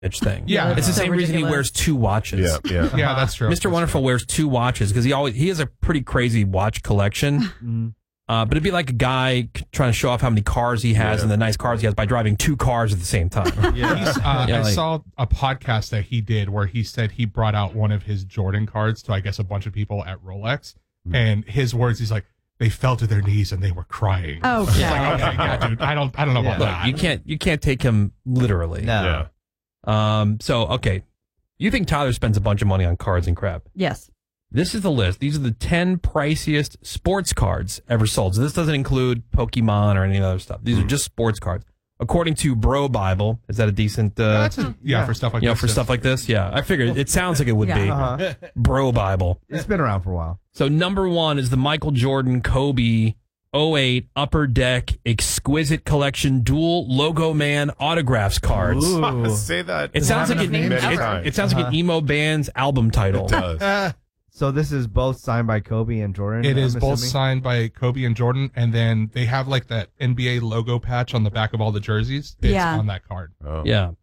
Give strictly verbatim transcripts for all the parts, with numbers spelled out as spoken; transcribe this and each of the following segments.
thing. Yeah. It's the So same reason he ridiculous. wears two watches. Yeah, yeah. Yeah, that's true. Mister That's Wonderful true. wears two watches because he always he has a pretty crazy watch collection. Uh, but it'd be like a guy c- trying to show off how many cars he has Yeah. and the nice cars he has by driving two cars at the same time. He's, uh, Yeah, I like- saw a podcast that he did where he said he brought out one of his Jordan cards to, I guess, a bunch of people at Rolex. And his words, he's like, they fell to their knees and they were crying. Oh, It's yeah. like, okay, yeah, dude, I don't, I don't know about Look, that. you can't you can't take him literally. No. Yeah. Um. So okay, you think Tyler spends a bunch of money on cards and crap? Yes. This is the list. These are the ten priciest sports cards ever sold. So this doesn't include Pokemon or any other stuff. These are just sports cards. According to Bro Bible, is that a decent? Uh, That's a, yeah, Yeah. for stuff like you know, this. for stuff like this, yeah. I figured it sounds like it would be Yeah. Uh-huh. Bro Bible. It's been around for a while. So number one is the Michael Jordan Kobe oh eight Upper Deck Exquisite Collection Dual Logo Man Autographs cards. Ooh. Say that. It sounds like Haven't it, named it, ever. it sounds like an emo band's album title. It does. So this is both signed by Kobe and Jordan. It I'm is both assuming? signed by Kobe and Jordan, and then they have like that N B A logo patch on the back of all the jerseys. It's Yeah. on that card. Oh. Yeah.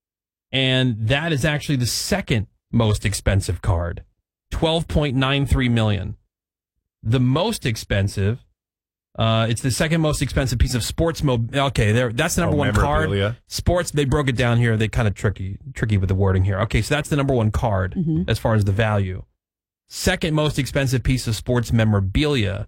And that is actually the second most expensive card. twelve point nine three million. The most expensive, uh, it's the second most expensive piece of sports mo okay, there that's the number Oh, one card. memorabilia. Sports, they broke it down here. They kind of tricky tricky with the wording here. Okay, so that's the number one card Mhm. as far as the value. Second most expensive piece of sports memorabilia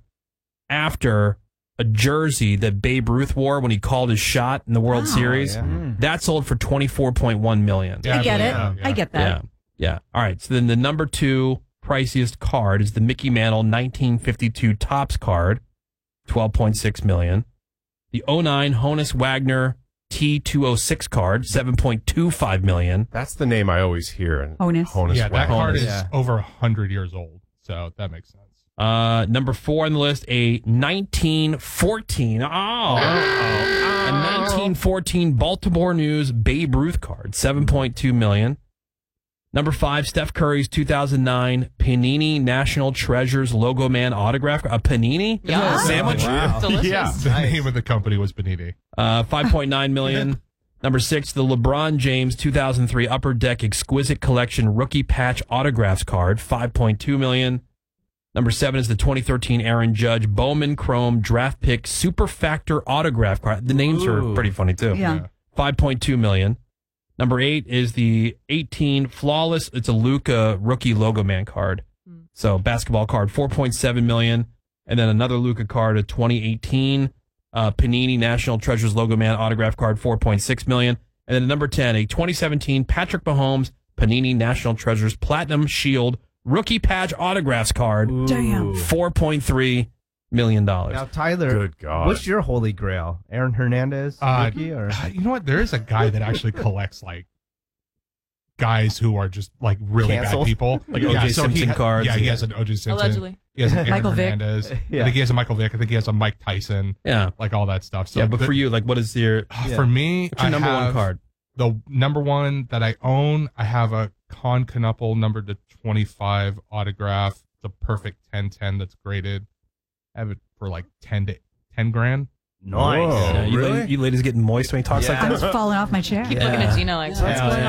after a jersey that Babe Ruth wore when he called his shot in the World Wow. Series. Yeah. That sold for twenty-four point one million. Yeah, I get believe it. that, yeah. I get that. Yeah. Yeah. All right. So then the number two priciest card is the Mickey Mantle nineteen fifty-two Topps card, twelve point six million. The oh nine Honus Wagner T two oh six card, seven point two five million. That's the name I always hear. In Honus. Honus yeah, that Wagner. card is Yeah. over a hundred years old, so that makes sense. Uh, number four on the list, a nineteen fourteen. Oh, a nineteen fourteen Baltimore News Babe Ruth card, seven point two million. Number five, Steph Curry's two thousand nine Panini National Treasures Logo Man autograph. A Panini Yeah. sandwich. Wow. Delicious. Yeah. The name of the company was Beniti. Uh, five point nine million. Number six, the LeBron James two thousand three Upper Deck Exquisite Collection Rookie Patch Autographs card, five point two million. Number seven is the twenty thirteen Aaron Judge Bowman Chrome Draft Pick Super Factor Autograph card. The names are Ooh. pretty funny too. Yeah. five point two million. Number eight is the eighteen Flawless. It's a Luka Rookie Logo Man card. So basketball card, four point seven million. And then another Luka card, a twenty eighteen uh, Panini National Treasures Logo Man autograph card, four point six million. And then number ten, a twenty seventeen Patrick Mahomes Panini National Treasures Platinum Shield Rookie Patch Autographs card, Damn. four point three million dollars. Now, Tyler, Good God. what's your holy grail? Aaron Hernandez Uh, rookie or Uh, you know what? There is a guy that actually collects like guys who are just like really Canceled? bad people, Like O J so he Simpson ha- cards. Yeah, he has an O J Simpson. Allegedly. He has an Aaron Michael Vick. Hernandez. Yeah. I think he has a Michael Vick. I think he has a Mike Tyson. Yeah. Like all that stuff. So Yeah, but the- for you, like, what is your, uh, Yeah. for me, what's your I number one have card? The number one that I own, I have a Con Knuppel number to twenty-five autograph. It's a perfect ten ten that's graded. I have it for like ten to ten grand. nice? Whoa. Yeah, you, really? ladies, you ladies getting moist when he talks Yeah. like I that? was falling off my chair. Keep Yeah. looking at Gina like, what's Yeah, going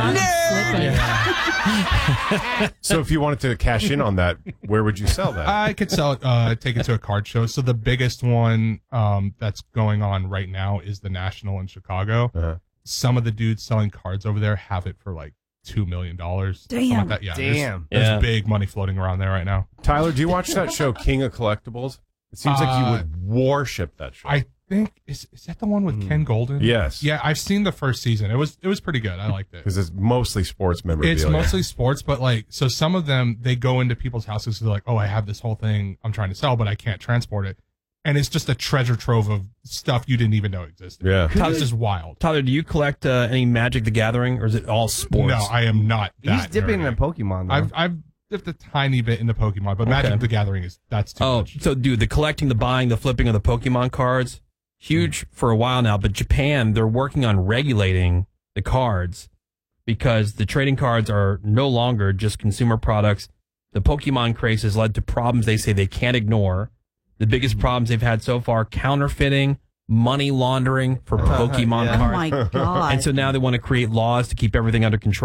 yeah. on? So if you wanted to cash in on that, where would you sell that? I could sell it, uh, take it to a card show. So the biggest one um, that's going on right now is the National in Chicago. Uh-huh. Some of the dudes selling cards over there have it for like two million dollars. Damn. Like that. Yeah, there's- Damn. There's, Yeah. big money floating around there right now. Tyler, do you watch that show, King of Collectibles? It seems like you Uh, would worship that show. I think is is that the one with Ken Golden? Yes. Yeah, I've seen the first season. It was it was pretty good. I liked it. Because it's mostly sports memorabilia. It's mostly sports, but like, so some of them, they go into people's houses. They're like, oh, I have this whole thing I'm trying to sell, but I can't transport it. And it's just a treasure trove of stuff you didn't even know existed. Yeah. It's just wild. Tyler, do you collect uh, any Magic the Gathering, or is it all sports? No, I am not that. He's dipping nerdy. in Pokemon, though. I've, I've dipped a tiny bit into Pokemon, but Okay. Magic the Gathering is, that's too Oh, much. so dude, the collecting, the buying, the flipping of the Pokemon cards, huge for a while now. But Japan, they're working on regulating the cards because the trading cards are no longer just consumer products. The Pokemon craze has led to problems they say they can't ignore. The biggest problems they've had so far: counterfeiting, money laundering for Pokemon Yeah. Oh cards. my God. And so now they want to create laws to keep everything under control.